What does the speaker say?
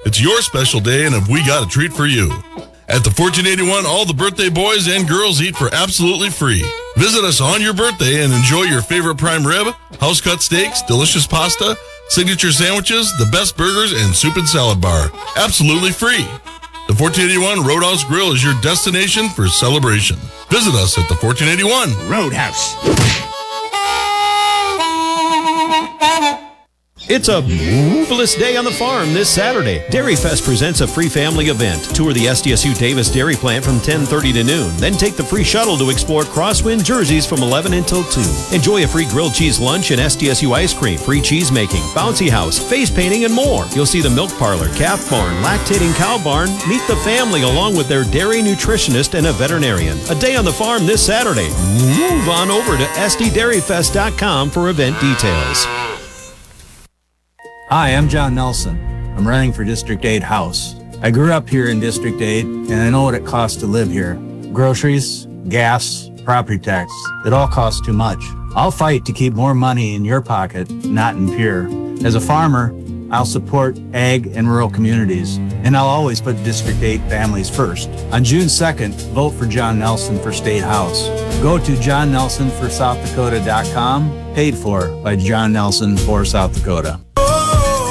It's your special day, and have we got a treat for you. At the 1481, all the birthday boys and girls eat for absolutely free. Visit us on your birthday and enjoy your favorite prime rib, house-cut steaks, delicious pasta, signature sandwiches, the best burgers, and soup and salad bar. Absolutely free. The 1481 Roadhouse Grill is your destination for celebration. Visit us at the 1481 Roadhouse. It's a marvelous day on the farm this Saturday. Dairy Fest presents a free family event. Tour the SDSU Davis Dairy Plant from 10:30 to noon. Then take the free shuttle to explore Crosswind Jerseys from 11 until 2. Enjoy a free grilled cheese lunch and SDSU ice cream, free cheese making, bouncy house, face painting, and more. You'll see the milk parlor, calf barn, lactating cow barn. Meet the family along with their dairy nutritionist and a veterinarian. A day on the farm this Saturday. Move on over to sddairyfest.com for event details. Hi, I'm John Nelson. I'm running for District 8 House. I grew up here in District 8, and I know what it costs to live here. Groceries, gas, property tax, it all costs too much. I'll fight to keep more money in your pocket, not in Pierre. As a farmer, I'll support ag and rural communities, and I'll always put District 8 families first. On June 2nd, vote for John Nelson for State House. Go to johnnelsonforsouthdakota.com, paid for by John Nelson for South Dakota.